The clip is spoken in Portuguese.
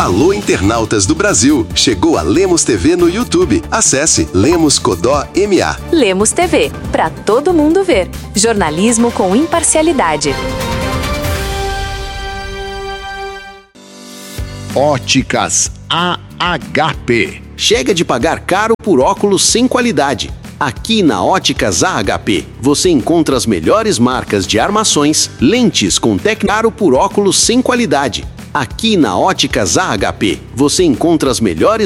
Alô, internautas do Brasil! Chegou a Lemos TV no YouTube. Acesse Lemos Codó MA. Lemos TV, para todo mundo ver. Jornalismo com imparcialidade. Óticas AHP. Chega de pagar caro por óculos sem qualidade. Aqui na Óticas AHP, você encontra as melhores marcas de armações, lentes com caro por óculos sem qualidade. Aqui na Óticas AHP, você encontra as melhores